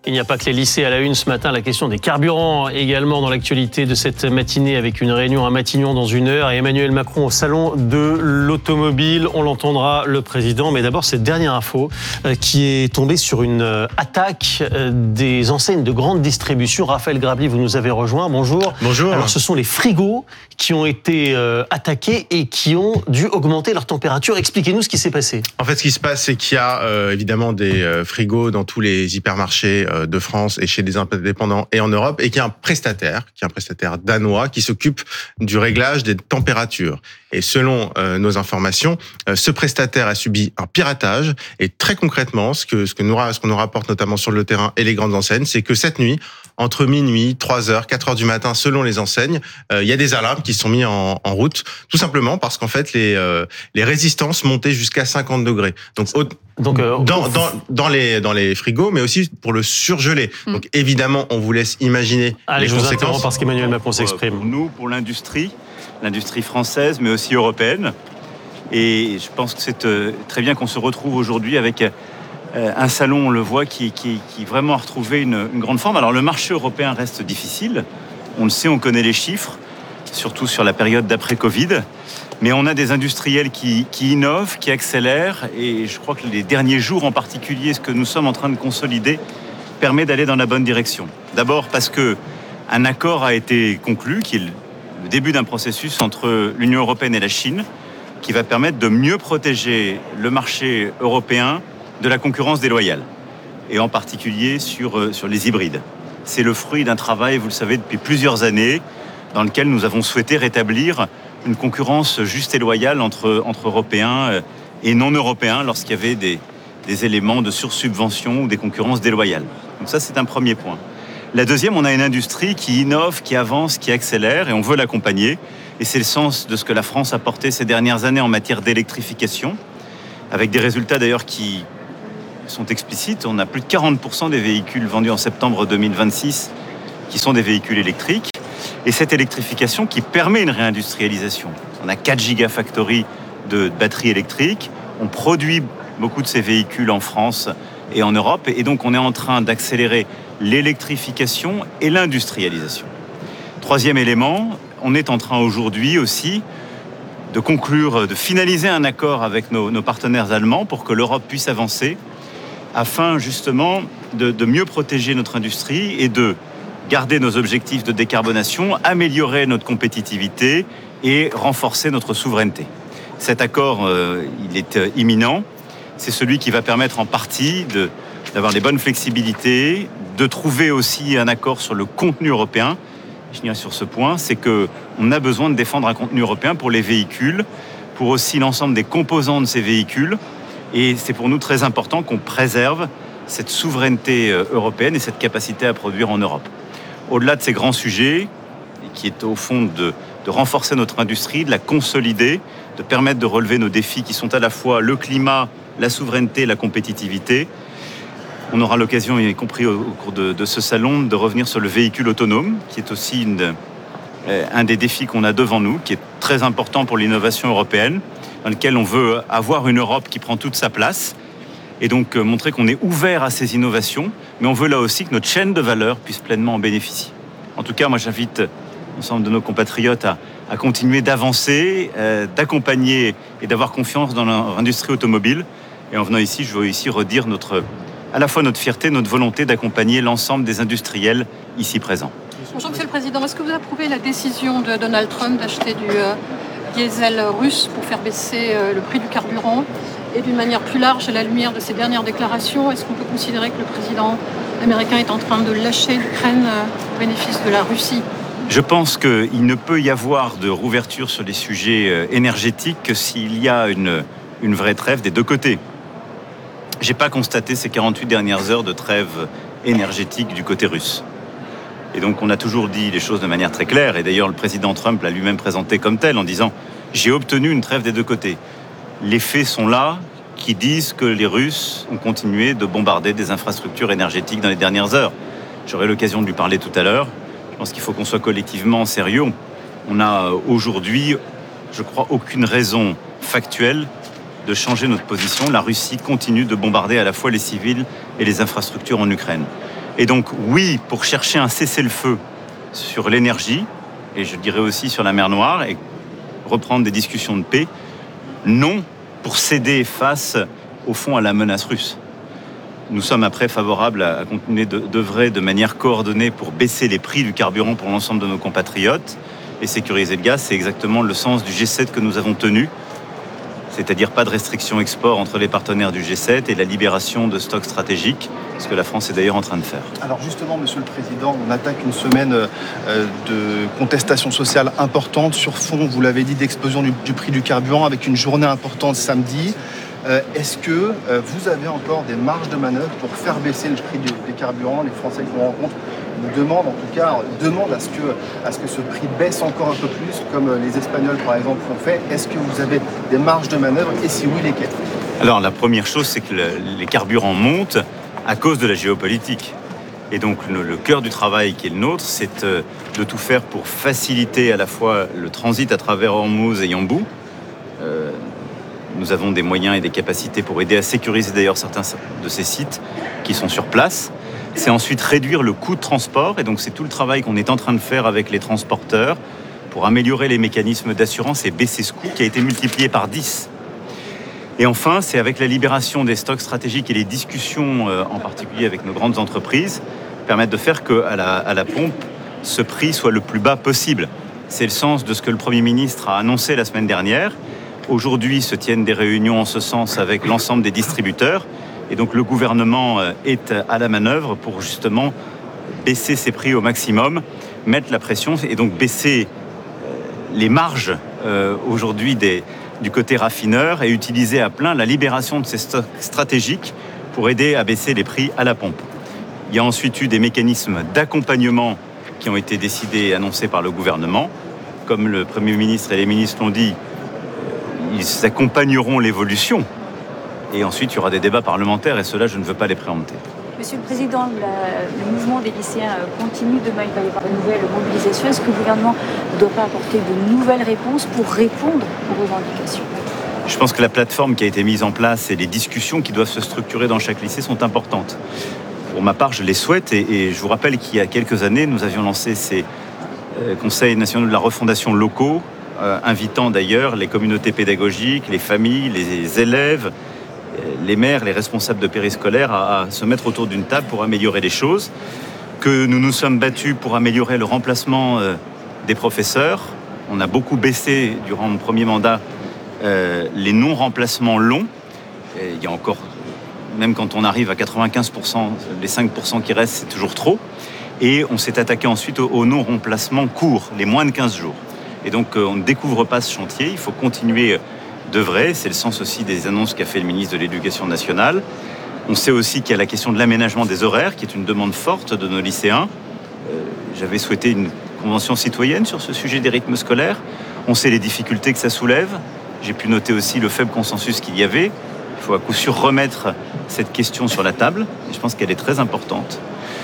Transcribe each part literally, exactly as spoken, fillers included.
Il n'y a pas que les lycées à la une ce matin, la question des carburants également dans l'actualité de cette matinée avec une réunion à Matignon dans une heure et Emmanuel Macron au salon de l'automobile. On l'entendra, le président, mais d'abord cette dernière info qui est tombée sur une attaque des enseignes de grande distribution. Raphaël Grabli, vous nous avez rejoint, bonjour. Bonjour. Alors ce sont les frigos qui ont été attaqués et qui ont dû augmenter leur température. Expliquez-nous ce qui s'est passé. En fait, ce qui se passe, c'est qu'il y a euh, évidemment des euh, frigos dans tous les hypermarchés euh, de France et chez des indépendants et en Europe, et qu'il y a un prestataire, qui est un prestataire danois, qui s'occupe du réglage des températures. Et selon euh, nos informations, euh, ce prestataire a subi un piratage. Et très concrètement, ce que ce que nous ce qu'on nous rapporte notamment sur le terrain et les grandes enseignes, c'est que cette nuit, entre minuit, trois heures, quatre heures du matin, selon les enseignes, euh, il y a des alarmes qui sont mis en, en route, tout simplement parce qu'en fait les euh, les résistances montaient jusqu'à cinquante degrés. Donc, au, Donc euh, dans, dans dans les dans les frigos, mais aussi pour le surgeler. Mmh. Donc évidemment, on vous laisse imaginer Allez, les je conséquences. Vous interromps parce qu'Emmanuel Macron s'exprime. Pour nous, pour l'industrie, l'industrie française, mais aussi européenne. Et je pense que c'est très bien qu'on se retrouve aujourd'hui avec un salon, on le voit, qui, qui, qui vraiment a retrouvé une, une grande forme. Alors le marché européen reste difficile, on le sait, on connaît les chiffres, surtout sur la période d'après-Covid, mais on a des industriels qui, qui innovent, qui accélèrent, et je crois que les derniers jours en particulier, ce que nous sommes en train de consolider, permet d'aller dans la bonne direction. D'abord parce qu'un accord a été conclu, qui est le début d'un processus entre l'Union européenne et la Chine, qui va permettre de mieux protéger le marché européen de la concurrence déloyale, et en particulier sur, sur les hybrides. C'est le fruit d'un travail, vous le savez, depuis plusieurs années, dans lequel nous avons souhaité rétablir une concurrence juste et loyale entre, entre Européens et non-Européens lorsqu'il y avait des, des éléments de sursubvention ou des concurrences déloyales. Donc ça, c'est un premier point. La deuxième, on a une industrie qui innove, qui avance, qui accélère, et on veut l'accompagner. Et c'est le sens de ce que la France a porté ces dernières années en matière d'électrification, avec des résultats d'ailleurs qui sont explicites. On a plus de quarante pour cent des véhicules vendus en septembre deux mille vingt-six qui sont des véhicules électriques. Et cette électrification qui permet une réindustrialisation. On a quatre gigafactories de batteries électriques. On produit beaucoup de ces véhicules en France et en Europe. Et donc, on est en train d'accélérer l'électrification et l'industrialisation. Troisième élément, on est en train aujourd'hui aussi de conclure, de finaliser un accord avec nos, nos partenaires allemands pour que l'Europe puisse avancer afin justement de, de mieux protéger notre industrie et de garder nos objectifs de décarbonation, améliorer notre compétitivité et renforcer notre souveraineté. Cet accord, euh, il est euh, imminent. C'est celui qui va permettre en partie de, d'avoir les bonnes flexibilités, de trouver aussi un accord sur le contenu européen. Je dirais sur ce point, c'est qu'on a besoin de défendre un contenu européen pour les véhicules, pour aussi l'ensemble des composants de ces véhicules. Et c'est pour nous très important qu'on préserve cette souveraineté européenne et cette capacité à produire en Europe. Au-delà de ces grands sujets, qui est au fond de, de renforcer notre industrie, de la consolider, de permettre de relever nos défis qui sont à la fois le climat, la souveraineté, la compétitivité. On aura l'occasion, y compris au, au cours de, de ce salon, de revenir sur le véhicule autonome, qui est aussi une, euh, un des défis qu'on a devant nous, qui est très important pour l'innovation européenne, dans lequel on veut avoir une Europe qui prend toute sa place, et donc euh, montrer qu'on est ouvert à ces innovations, mais on veut là aussi que notre chaîne de valeur puisse pleinement en bénéficier. En tout cas, moi j'invite l'ensemble de nos compatriotes à, à continuer d'avancer, euh, d'accompagner et d'avoir confiance dans l'industrie automobile. Et en venant ici, je veux ici redire notre, à la fois notre fierté, notre volonté d'accompagner l'ensemble des industriels ici présents. Bonjour Monsieur le Président, est-ce que vous approuvez la décision de Donald Trump d'acheter du euh, diesel russe pour faire baisser euh, le prix du carburant? Et d'une manière plus large, à la lumière de ces dernières déclarations, est-ce qu'on peut considérer que le président américain est en train de lâcher l'Ukraine euh, au bénéfice de la Russie? Je pense qu'il ne peut y avoir de rouverture sur les sujets énergétiques que s'il y a une, une vraie trêve des deux côtés. Je n'ai pas constaté ces quarante-huit dernières heures de trêve énergétique du côté russe. Et donc on a toujours dit les choses de manière très claire, et d'ailleurs le président Trump l'a lui-même présenté comme tel en disant « j'ai obtenu une trêve des deux côtés ». Les faits sont là, qui disent que les Russes ont continué de bombarder des infrastructures énergétiques dans les dernières heures. J'aurai l'occasion de lui parler tout à l'heure. Je pense qu'il faut qu'on soit collectivement sérieux. On n'a aujourd'hui, je crois, aucune raison factuelle de changer notre position. La Russie continue de bombarder à la fois les civils et les infrastructures en Ukraine. Et donc, oui, pour chercher un cessez-le-feu sur l'énergie, et je dirais aussi sur la mer Noire, et reprendre des discussions de paix, non pour céder face, au fond, à la menace russe. Nous sommes après favorables à continuer d'œuvrer de manière coordonnée pour baisser les prix du carburant pour l'ensemble de nos compatriotes et sécuriser le gaz. C'est exactement le sens du G sept que nous avons tenu, c'est-à-dire pas de restrictions export entre les partenaires du G sept et la libération de stocks stratégiques, ce que la France est d'ailleurs en train de faire. Alors justement, Monsieur le Président, on attaque une semaine de contestation sociale importante sur fond, vous l'avez dit, d'explosion du, du prix du carburant avec une journée importante samedi. Euh, est-ce que euh, vous avez encore des marges de manœuvre pour faire baisser le prix du, des carburants? Les Français que l'on rencontre nous demandent, en tout cas, demandent à ce, que, à ce que ce prix baisse encore un peu plus, comme les Espagnols, par exemple, l'ont fait. Est-ce que vous avez des marges de manœuvre et si oui, lesquelles? Alors, la première chose, c'est que le, les carburants montent à cause de la géopolitique. Et donc, le, le cœur du travail qui est le nôtre, c'est de, de tout faire pour faciliter à la fois le transit à travers Hormuz et Yanbu. Euh, Nous avons des moyens et des capacités pour aider à sécuriser d'ailleurs certains de ces sites qui sont sur place. C'est ensuite réduire le coût de transport. Et donc c'est tout le travail qu'on est en train de faire avec les transporteurs pour améliorer les mécanismes d'assurance et baisser ce coût qui a été multiplié par dix. Et enfin, c'est avec la libération des stocks stratégiques et les discussions, euh, en particulier avec nos grandes entreprises, permettre de faire qu'à la, à la pompe, ce prix soit le plus bas possible. C'est le sens de ce que le Premier ministre a annoncé la semaine dernière. Aujourd'hui se tiennent des réunions en ce sens avec l'ensemble des distributeurs. Et donc le gouvernement est à la manœuvre pour justement baisser ces prix au maximum, mettre la pression et donc baisser les marges euh, aujourd'hui des, du côté raffineur et utiliser à plein la libération de ces stocks stratégiques pour aider à baisser les prix à la pompe. Il y a ensuite eu des mécanismes d'accompagnement qui ont été décidés et annoncés par le gouvernement. Comme le Premier ministre et les ministres l'ont dit, ils accompagneront l'évolution. Et ensuite, il y aura des débats parlementaires et cela, je ne veux pas les préempter. Monsieur le Président, la, le mouvement des lycéens continue. Demain, il va y avoir une nouvelle mobilisation. Est-ce que le gouvernement ne doit pas apporter de nouvelles réponses pour répondre aux revendications? Je pense que la plateforme qui a été mise en place et les discussions qui doivent se structurer dans chaque lycée sont importantes. Pour ma part, je les souhaite et, et je vous rappelle qu'il y a quelques années, nous avions lancé ces euh, conseils nationaux de la refondation locaux, euh, invitant d'ailleurs les communautés pédagogiques, les familles, les élèves, les maires, les responsables de périscolaires à, à se mettre autour d'une table pour améliorer les choses, que nous nous sommes battus pour améliorer le remplacement euh, des professeurs. On a beaucoup baissé durant mon premier mandat euh, les non-remplacements longs. Et il y a encore, même quand on arrive à quatre-vingt-quinze pour cent, les cinq pour cent qui restent, c'est toujours trop. Et on s'est attaqué ensuite aux, aux non-remplacements courts, les moins de quinze jours. Et donc euh, on ne découvre pas ce chantier, il faut continuer euh, d'œuvrer. C'est le sens aussi des annonces qu'a fait le ministre de l'Éducation nationale. On sait aussi qu'il y a la question de l'aménagement des horaires, qui est une demande forte de nos lycéens. Euh, j'avais souhaité une convention citoyenne sur ce sujet des rythmes scolaires. On sait les difficultés que ça soulève. J'ai pu noter aussi le faible consensus qu'il y avait. Il faut à coup sûr remettre cette question sur la table. Et je pense qu'elle est très importante.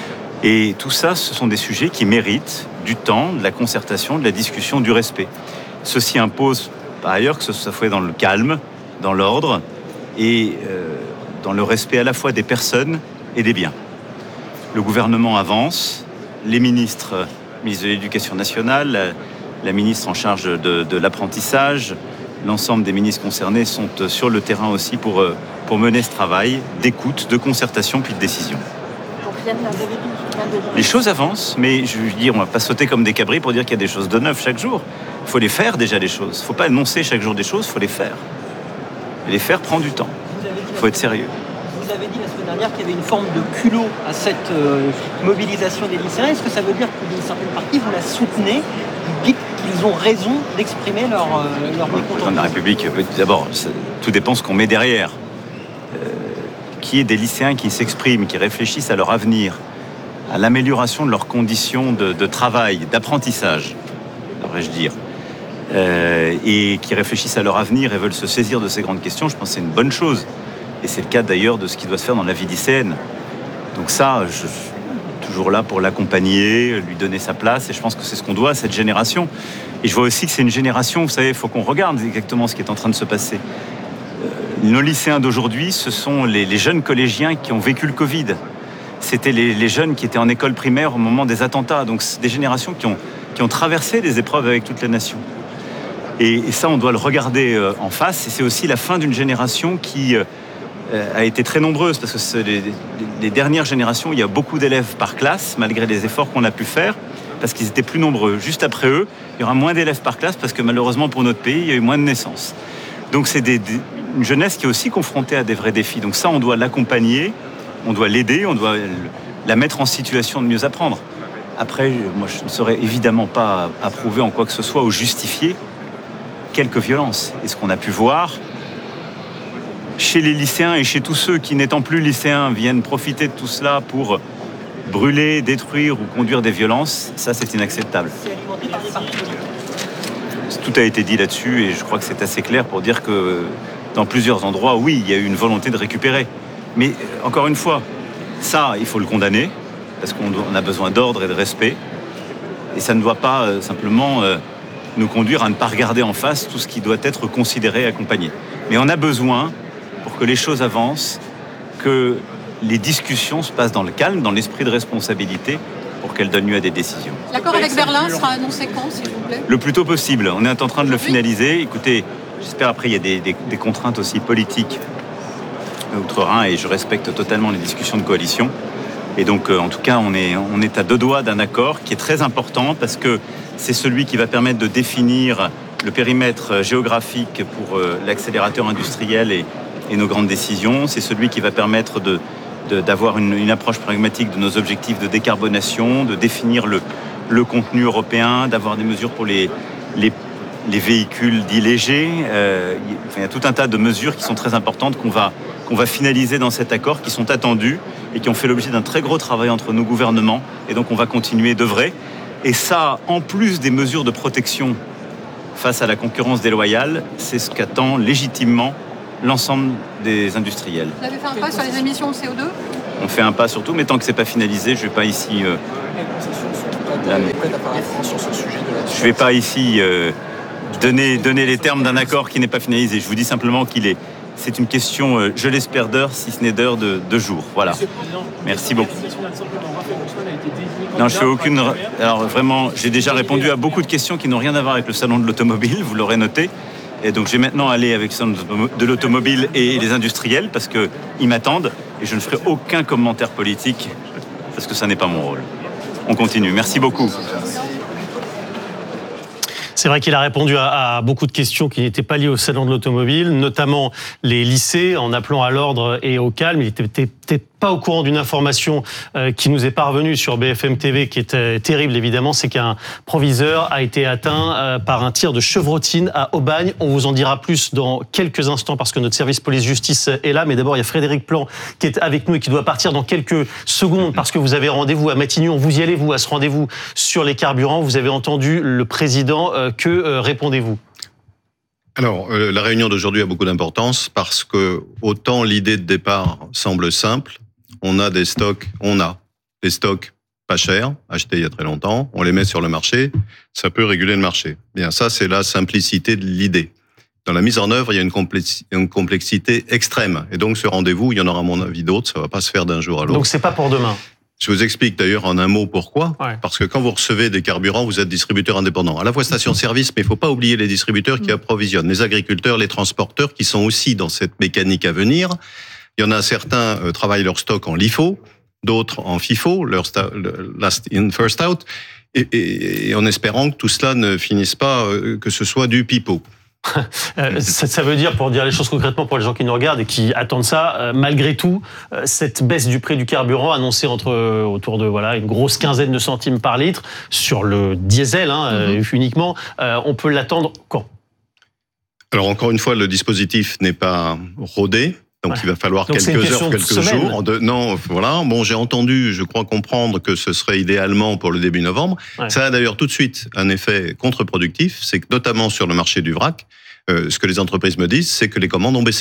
Et tout ça, ce sont des sujets qui méritent du temps, de la concertation, de la discussion, du respect. Ceci impose par ailleurs que ce soit fait dans le calme, dans l'ordre et euh, dans le respect à la fois des personnes et des biens. Le gouvernement avance, les ministres, le ministre de l'Éducation nationale, la, la ministre en charge de, de l'apprentissage, l'ensemble des ministres concernés sont sur le terrain aussi pour, pour mener ce travail d'écoute, de concertation puis de décision. Les choses avancent, mais je veux dire, on ne va pas sauter comme des cabris pour dire qu'il y a des choses de neuf chaque jour. Il faut les faire déjà, les choses. Il ne faut pas annoncer chaque jour des choses, il faut les faire. Et les faire prend du temps. Il faut être sérieux. Vous avez dit la semaine dernière qu'il y avait une forme de culot à cette euh, mobilisation des lycéens. Est-ce que ça veut dire que d'une certaine partie, vous la soutenez? Vous dites qu'ils ont raison d'exprimer leur, euh, leur mécontentement? Le président de la République, d'abord, tout dépend ce qu'on met derrière. Euh, qu'il y ait des lycéens qui s'expriment, qui réfléchissent à leur avenir, à l'amélioration de leurs conditions de, de travail, d'apprentissage, devrais-je dire, euh, et qui réfléchissent à leur avenir et veulent se saisir de ces grandes questions, je pense que c'est une bonne chose. Et c'est le cas d'ailleurs de ce qui doit se faire dans la vie lycéenne. Donc ça, je suis toujours là pour l'accompagner, lui donner sa place, et je pense que c'est ce qu'on doit à cette génération. Et je vois aussi que c'est une génération, vous savez, il faut qu'on regarde exactement ce qui est en train de se passer. Euh, nos lycéens d'aujourd'hui, ce sont les, les jeunes collégiens qui ont vécu le Covid. c'était les, les jeunes qui étaient en école primaire au moment des attentats. Donc c'est des générations qui ont, qui ont traversé des épreuves avec toute la nation. Et, et ça, on doit le regarder euh, en face. Et c'est aussi la fin d'une génération qui euh, a été très nombreuse, parce que c'est les, les dernières générations, il y a beaucoup d'élèves par classe, malgré les efforts qu'on a pu faire, parce qu'ils étaient plus nombreux. Juste après eux, il y aura moins d'élèves par classe, parce que malheureusement pour notre pays, il y a eu moins de naissances. Donc c'est des, des, une jeunesse qui est aussi confrontée à des vrais défis. Donc ça, on doit l'accompagner, on doit l'aider, on doit la mettre en situation de mieux apprendre. Après, moi, je ne saurais évidemment pas approuver en quoi que ce soit ou justifier quelques violences. Et ce qu'on a pu voir chez les lycéens et chez tous ceux qui, n'étant plus lycéens, viennent profiter de tout cela pour brûler, détruire ou conduire des violences, ça c'est inacceptable. Tout a été dit là-dessus et je crois que c'est assez clair pour dire que dans plusieurs endroits, oui, il y a eu une volonté de récupérer. Mais encore une fois, ça, il faut le condamner parce qu'on a besoin d'ordre et de respect. Et ça ne doit pas euh, simplement euh, nous conduire à ne pas regarder en face tout ce qui doit être considéré et accompagné. Mais on a besoin, pour que les choses avancent, que les discussions se passent dans le calme, dans l'esprit de responsabilité, pour qu'elles donnent lieu à des décisions. L'accord avec Berlin sera annoncé quand, s'il vous plaît ? Le plus tôt possible. On est en train de le finaliser. Écoutez, j'espère après, il y a des, des, des contraintes aussi politiques outre-Rhin et je respecte totalement les discussions de coalition. Et donc, en tout cas, on est, on est à deux doigts d'un accord qui est très important parce que c'est celui qui va permettre de définir le périmètre géographique pour l'accélérateur industriel et, et nos grandes décisions. C'est celui qui va permettre de, de, d'avoir une, une approche pragmatique de nos objectifs de décarbonation, de définir le, le contenu européen, d'avoir des mesures pour les, les, les véhicules dits légers. Euh, il y a tout un tas de mesures qui sont très importantes qu'on va, qu'on va finaliser dans cet accord, qui sont attendues et qui ont fait l'objet d'un très gros travail entre nos gouvernements. Et donc, on va continuer d'œuvrer. Et ça, en plus des mesures de protection face à la concurrence déloyale, c'est ce qu'attend légitimement l'ensemble des industriels. Vous avez fait un pas sur les émissions de C O deux ? On fait un pas sur tout, mais tant que ce n'est pas finalisé, je ne vais pas ici... Euh, là, je ne vais pas ici euh, donner, donner les termes d'un accord qui n'est pas finalisé. Je vous dis simplement qu'il est... C'est une question, euh, je l'espère, d'heures, si ce n'est d'heures, de, de jours. Voilà. Merci beaucoup. Non, je fais aucune... Alors vraiment, j'ai déjà répondu à beaucoup de questions qui n'ont rien à voir avec le salon de l'automobile, vous l'aurez noté. Et donc, je vais maintenant aller avec le salon de l'automobile et les industriels parce qu'ils m'attendent et je ne ferai aucun commentaire politique parce que ça n'est pas mon rôle. On continue. Merci beaucoup. C'est vrai qu'il a répondu à, à beaucoup de questions qui n'étaient pas liées au salon de l'automobile, notamment les lycées, en appelant à l'ordre et au calme. Il était peut-être pas au courant d'une information euh, qui nous est parvenue sur B F M T V, qui est euh, terrible évidemment, c'est qu'un proviseur a été atteint euh, par un tir de chevrotine à Aubagne. On vous en dira plus dans quelques instants parce que notre service police-justice est là. Mais d'abord, il y a Frédéric Plan qui est avec nous et qui doit partir dans quelques secondes parce que vous avez rendez-vous à Matignon. Vous y allez, vous, à ce rendez-vous sur les carburants. Vous avez entendu le président. Euh, que euh, répondez-vous ? Alors, euh, la réunion d'aujourd'hui a beaucoup d'importance parce que autant l'idée de départ semble simple, on a des stocks, on a des stocks pas chers, achetés il y a très longtemps, on les met sur le marché, ça peut réguler le marché. Bien, ça, c'est la simplicité de l'idée. Dans la mise en œuvre, il y a une complexité, une complexité extrême. Et donc, ce rendez-vous, il y en aura à mon avis d'autres, ça va pas se faire d'un jour à l'autre. Donc, c'est pas pour demain. Je vous explique d'ailleurs en un mot pourquoi. Ouais. Parce que quand vous recevez des carburants, vous êtes distributeur indépendant. À la fois station-service, mais il ne faut pas oublier les distributeurs qui approvisionnent, les agriculteurs, les transporteurs qui sont aussi dans cette mécanique à venir. Il y en a certains euh, travaillent leur stock en L I F O, d'autres en FIFO, leur sta- last in, first out, et, et, et en espérant que tout cela ne finisse pas, euh, que ce soit du pipeau. euh, ça, ça veut dire, pour dire les choses concrètement pour les gens qui nous regardent et qui attendent ça, euh, malgré tout, euh, cette baisse du prix du carburant annoncée entre euh, autour de voilà une grosse quinzaine de centimes par litre sur le diesel hein, mm-hmm. euh, uniquement, euh, on peut l'attendre quand ? Alors encore une fois, le dispositif n'est pas rodé. Donc, ouais. il va falloir donc quelques heures, quelques jours. De, non, voilà. Bon, j'ai entendu, je crois comprendre que ce serait idéalement pour le début novembre. Ouais. Ça a d'ailleurs tout de suite un effet contre-productif. C'est que notamment sur le marché du vrac, euh, ce que les entreprises me disent, c'est que les commandes ont baissé.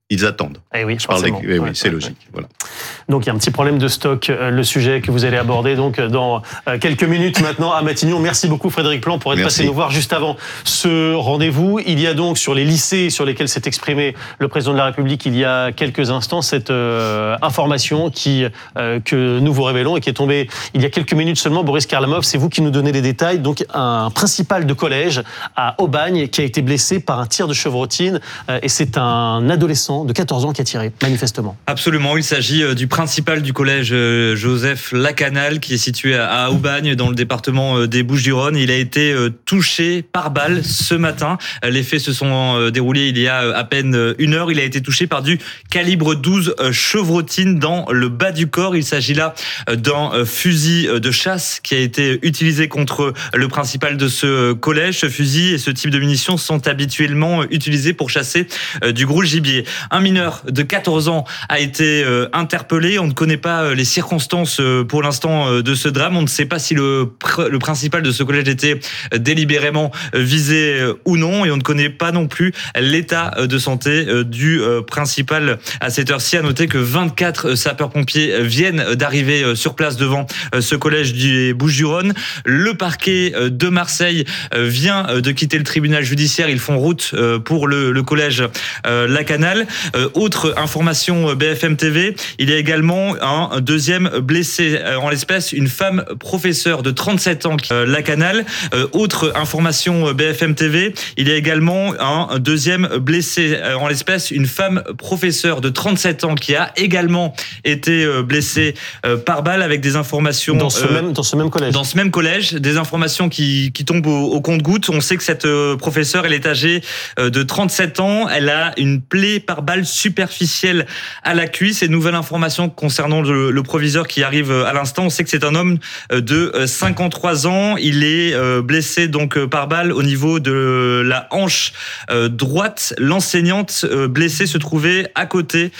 ils attendent. Eh oui, Je parle des... forcément. eh oui, Ouais, c'est ouais, logique. ouais. Voilà. Donc il y a un petit problème de stock, euh, le sujet que vous allez aborder donc dans euh, quelques minutes maintenant à Matignon. Merci beaucoup Frédéric Plan pour être Merci. passé nous voir juste avant ce rendez-vous. Il y a donc sur les lycées sur lesquels s'est exprimé le président de la République il y a quelques instants cette euh, information qui, euh, que nous vous révélons et qui est tombée il y a quelques minutes seulement. Boris Karlamov, c'est vous qui nous donnez les détails. Donc un principal de collège à Aubagne qui a été blessé par un tir de chevrotine euh, et c'est un adolescent de quatorze ans qui a tiré manifestement. Absolument, il s'agit du principal du collège Joseph Lacanal qui est situé à Aubagne dans le département des Bouches-du-Rhône. Il a été touché par balle ce matin. Les faits se sont déroulés il y a à peine une heure. Il a été touché par du calibre douze chevrotine dans le bas du corps. Il s'agit là d'un fusil de chasse qui a été utilisé contre le principal de ce collège. Ce fusil et ce type de munitions sont habituellement utilisés pour chasser du gros gibier. Un mineur de quatorze ans a été interpellé. On ne connaît pas les circonstances pour l'instant de ce drame. On ne sait pas si le, pr- le principal de ce collège était délibérément visé ou non. Et on ne connaît pas non plus l'état de santé du principal à cette heure-ci. À noter que vingt-quatre sapeurs-pompiers viennent d'arriver sur place devant ce collège du Bouches-du-Rhône. Le parquet de Marseille vient de quitter le tribunal judiciaire. Ils font route pour le, le collège Lacanal. Autre information B F M T V, il y a également un deuxième blessé, en l'espèce une femme professeure de trente-sept ans, euh, Lacanal. Euh, autre information B F M T V, il y a également un deuxième blessé, euh, en l'espèce une femme professeure de trente-sept ans qui a également été euh, blessée euh, par balle avec des informations... Dans ce, euh, même, dans ce même collège Dans ce même collège, des informations qui, qui tombent au, au compte-gouttes. On sait que cette euh, professeure, elle est âgée euh, de trente-sept ans, elle a une plaie par balle superficielle à la cuisse. Et nouvelle information concernant le, le proviseur qui arrive à l'instant, on sait que c'est un homme de cinquante-trois ans. Il est blessé donc par balle au niveau de la hanche droite. L'enseignante blessée se trouvait à côté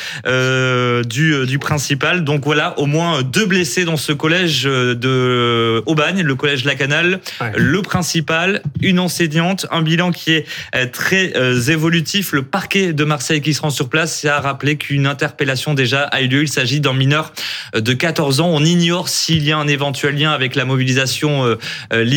du, du principal. Donc voilà, au moins deux blessés dans ce collège de Aubagne, le collège Lacanal. Ouais. Le principal, une enseignante, un bilan qui est très évolutif. Le parquet de Marseille qui se rend sur place a rappelé qu'une interpellation déjà a eu lieu. Il s'agit d'un mineur de quatorze ans. On ignore s'il y a un éventuel lien avec la mobilisation